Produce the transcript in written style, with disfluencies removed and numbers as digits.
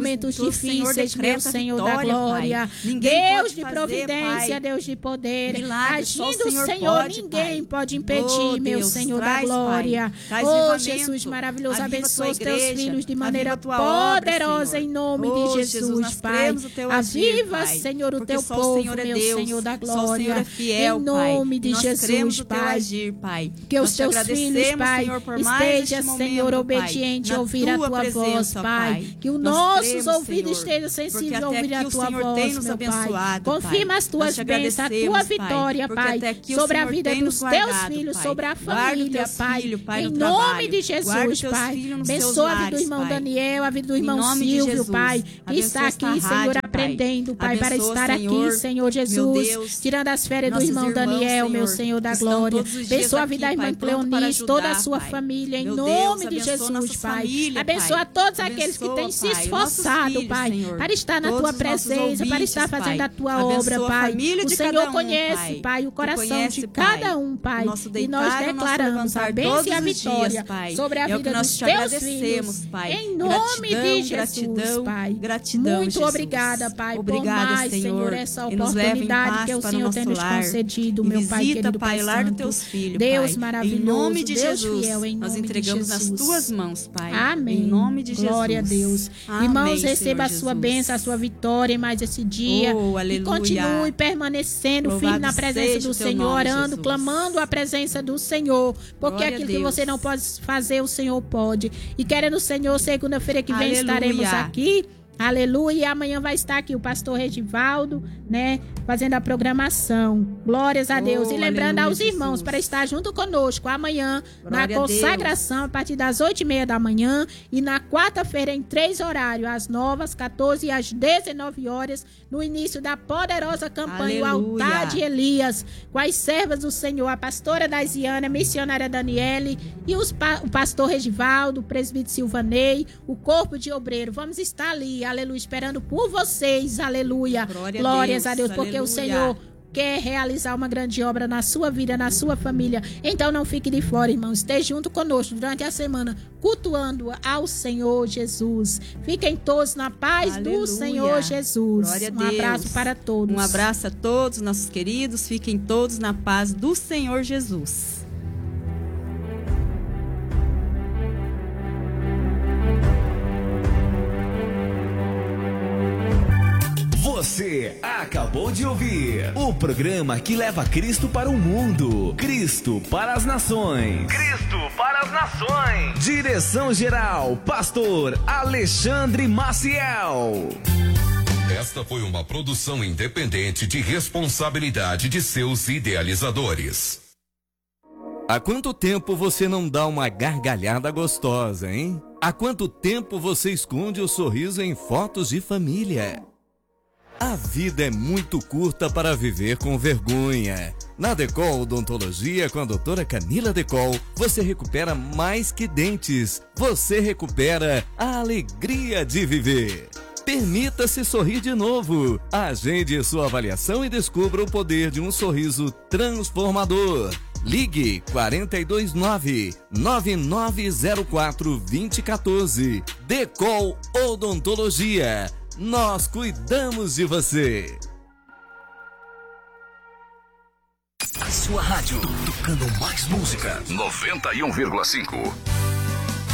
momentos que o Senhor difíceis, meu decreta Senhor da vitória, glória. Pai. Ninguém Deus pode de fazer, providência, Pai, Deus de poder. milagre, só o Agindo o Senhor Senhor, pode, ninguém Pai. pode impedir, Oh, meu Deus, Senhor da traz, glória. Pai, traz Oh, avivamento, Jesus maravilhoso, aviva a tua abençoa os teus igreja, filhos de aviva maneira a tua obra, poderosa Senhor. em nome Oh, de Jesus, nós Pai. cremos o teu agir, Aviva, Pai, Senhor, o porque teu só o povo, Senhor é meu Deus, Senhor da só o Senhor glória. é fiel, Em Pai. nome de Nós cremos Jesus, o teu Pai. agir, Pai. Que os Nós te teus filhos, agradecemos, Pai, Senhor, por mais esteja, este Senhor, momento, obediente Pai, a na ouvir a tua voz, presença, Pai. Que os Nós nossos cremos, ouvidos Senhor, estejam sensíveis porque a até ouvir a aqui o tua Senhor voz, tem nos meu Pai. abençoado, Confirma Pai. as tuas Nós te bênçãos, a tua agradecemos, vitória, porque Pai, até aqui o sobre a Senhor vida tem dos nos teus guardado, filhos, Pai. sobre a Guarda os família, teus Pai. filhos, Pai, Em no nome trabalho. de Guarda os Jesus, teus Pai. filhos nos seus Abençoa a vida do lares, irmão Pai. Daniel, a vida do Em irmão nome de Silvio, Jesus. Pai, que Abençoa está esta aqui, Senhor, rádio, Pai. repreendendo, Pai, para Abençoa, estar Senhor, aqui, Senhor meu Jesus, Deus, tirando as férias do nossos irmão irmãos, Daniel, meu Senhor, Senhor da que estão glória. todos os dias Abençoa a aqui, vida da irmã Pai, pronto para Cleonice, toda a ajudar, sua Pai. família, em Meu nome Deus, de abençoa Jesus, nossas Pai. famílias, Abençoa Pai. todos aqueles que têm Abençoa, se Pai, nossos esforçado, filhos, Pai, Senhor. para estar na Todos tua os nossos presença, para estar ouvintes, fazendo Pai. a tua Abençoa obra, a Pai. família O de Senhor cada um, conhece, Pai, o coração conhece, de Pai, cada um, Pai. o nosso E deitar, nós o nosso declaramos a levantar bênção todos e a os vitória dias, Pai. sobre a É o vida que nós dos te teus agradecemos, filhos. Pai. Em nome de Jesus, Pai. Gratidão, Muito Jesus. obrigada, Pai, Obrigada, por mais, Senhor, essa e nos leva em oportunidade paz que o para Senhor nosso tem nos lar. concedido, E meu Pai visita, querido, Pai, Pai o lar dos Santo. teus filhos, Deus Pai. maravilhoso, Em nome de Deus Jesus, fiel, em nós nome entregamos de nas Jesus. tuas mãos, Pai. Amém. Em nome de Jesus. Glória a Deus. Amém, Irmãos, receba Senhor a sua Jesus. bênção, a sua vitória em mais esse dia. Oh, E aleluia. continue permanecendo Louvado firme na presença seja do o teu Senhor, nome, orando, Jesus. clamando a presença do Senhor. Porque Glória a aquilo que Deus. você não pode fazer, o Senhor pode. E querendo o Senhor, segunda-feira que vem Aleluia. estaremos aqui. Aleluia. E amanhã vai estar aqui o pastor Regivaldo, né? Fazendo a programação. Glórias a Deus. E lembrando aleluia, aos irmãos Jesus. para estar junto conosco amanhã Glória na a Deus. consagração a partir das 8h30 da manhã. E na quarta-feira em 3 horários, às 9, às 14 e às 19 horas, no início da poderosa campanha, Aleluia. o altar de Elias, com as servas do Senhor, a pastora Daisiana, a missionária Daniele e o pastor Regivaldo, o presbítero Silvanei, o corpo de obreiro. Vamos estar ali, aleluia, esperando por vocês, aleluia. Glórias a Deus, porque aleluia. o Senhor quer realizar uma grande obra na sua vida, na sua família. Então não fique de fora, irmão. Esteja junto conosco durante a semana, cultuando ao Senhor Jesus. Fiquem todos na paz Aleluia. do Senhor Jesus. Glória a Um Deus. abraço para todos. Um abraço a todos, nossos queridos. Fiquem todos na paz do Senhor Jesus. Você acabou de ouvir o programa que leva Cristo para o mundo, Cristo para as nações. Cristo para as nações. Direção geral, Pastor Alexandre Maciel. Esta foi uma produção independente de responsabilidade de seus idealizadores. Há quanto tempo você não dá uma gargalhada gostosa, hein? Há quanto tempo você esconde o sorriso em fotos de família? A vida é muito curta para viver com vergonha. Na Decol Odontologia, com a doutora Camila Decol, você recupera mais que dentes. Você recupera a alegria de viver. Permita-se sorrir de novo. Agende sua avaliação e descubra o poder de um sorriso transformador. Ligue 429-9904-2014. Decol Odontologia. Nós cuidamos de você. A sua rádio, tocando mais música. 91,5.